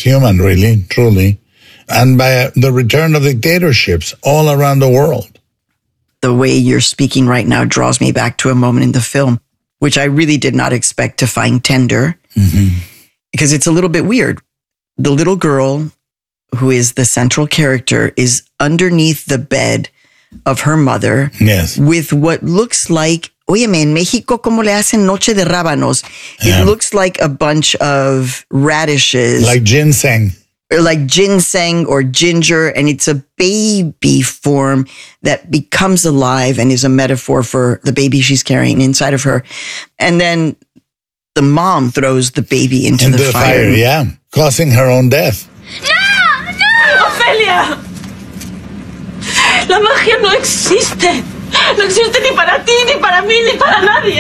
human, really, truly. And by the return of dictatorships all around the world. The way you're speaking right now draws me back to a moment in the film, which I really did not expect to find tender, because it's a little bit weird. The little girl, who is the central character, is underneath the bed of her mother, yes, with what looks like, óyeme, en México, como le hacen noche de rábanos? It looks like a bunch of radishes. Like ginseng. Or like ginseng or ginger, and it's a baby form that becomes alive and is a metaphor for the baby she's carrying inside of her. And then the mom throws the baby into the fire. Yeah, causing her own death. ¡No! ¡No! ¡Ofelia! La magia no existe. No existe ni para ti, ni para mí, ni para nadie.